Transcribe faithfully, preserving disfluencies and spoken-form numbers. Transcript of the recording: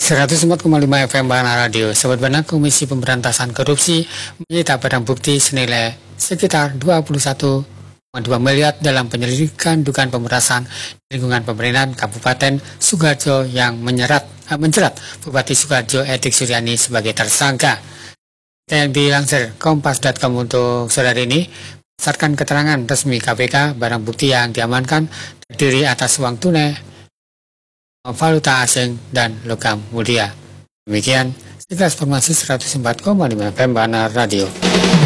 seratus empat koma lima F M Bana Radio. Sobat Bana, Komisi Pemberantasan Korupsi menyita barang bukti senilai sekitar dua puluh satu koma dua miliar dalam penyelidikan dugaan pemerasan lingkungan pemerintahan Kabupaten Sukoharjo yang menyerat, eh, menjerat Bupati Sukoharjo Edik Suryani sebagai tersangka. Dan dilansir kompas titik com untuk sore ini, berdasarkan keterangan resmi K P K, barang bukti yang diamankan terdiri atas uang tunai, valuta asing, dan logam mulia. Demikian sekilas informasi seratus empat koma lima F M Bana Radio.